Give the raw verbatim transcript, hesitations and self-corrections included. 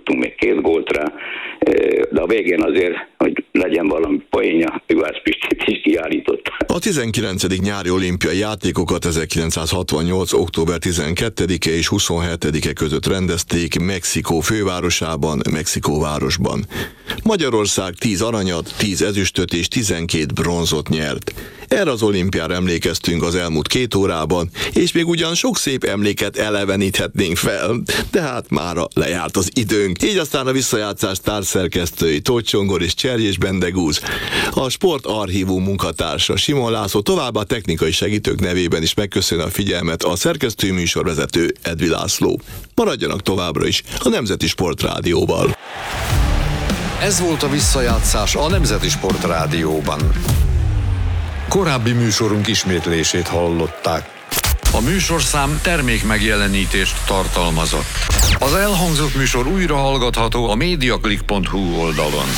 adtunk még két gólt rá, de a végén azért, hogy legyen valami poénja, Juhász Pistit is kiállított. A tizenkilencedik nyári olimpiai játékokat ezerkilencszázhatvannyolc. október tizenkettedike és huszonhetedike között rendezték Mexikó fővárosában, Mexikóvárosban. Magyarország tíz aranyat, tíz ezüstöt és tizenkét bronzot nyert. Erre az olimpiára emlékeztünk az elmúlt két órában, és még ugyan sok szép emléket eleveníthetnénk fel, de hát mára lejárt az időnk. Így aztán a visszajátszás társszerkesztői Tóth Csongor és Cserjés Bendegúz, a Sportarchívum munkatársa Simon László, továbbá technikai segítők nevében is megköszön a figyelmet a szerkesztői műsorvezető Edvi László. Maradjanak továbbra is a Nemzeti Sportrádióval. Ez volt a visszajátszás a Nemzeti Sportrádióban. Korábbi műsorunk ismétlését hallották. A műsorszám termék megjelenítést tartalmazott. Az elhangzott műsor újra hallgatható a mediaclick pont hu oldalon.